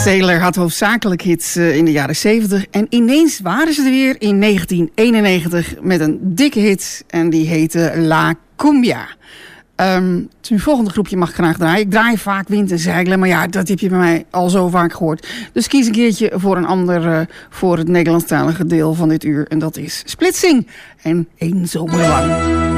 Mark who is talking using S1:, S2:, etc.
S1: Sailor had hoofdzakelijk hits in de jaren 70. En ineens waren ze er weer in 1991 met een dikke hit. En die heette La Cumbia. Het volgende groepje mag ik graag draaien. Ik draai vaak Wind en Zeilen, maar ja, dat heb je bij mij al zo vaak gehoord. Dus kies een keertje voor een ander, voor het Nederlandstalige deel van dit uur. En dat is Splitsing en Eén Zomer Lang.